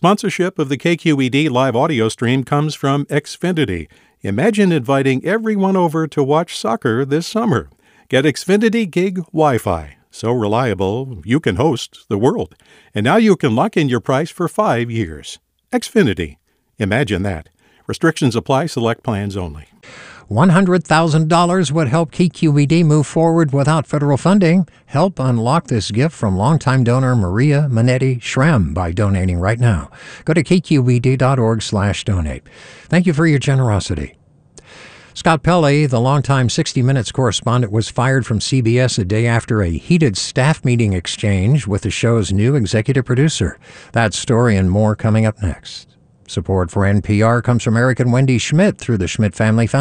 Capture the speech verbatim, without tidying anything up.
Sponsorship of the K Q E D live audio stream comes from Xfinity. Imagine inviting everyone over to watch soccer this summer. Get Xfinity Gig Wi-Fi. So reliable, you can host the world. And now you can lock in your price for five years. Xfinity. Imagine that. Restrictions apply. Select plans only. one hundred thousand dollars would help K Q E D move forward without federal funding. Help unlock this gift from longtime donor Maria Manetti Shrem by donating right now. Go to k q e d dot org slash donate. Thank you for your generosity. Scott Pelley, the longtime sixty minutes correspondent, was fired from C B S a day after a heated staff meeting exchange with the show's new executive producer. That story and more coming up next. Support for N P R comes from Eric and Wendy Schmidt through the Schmidt Family Foundation.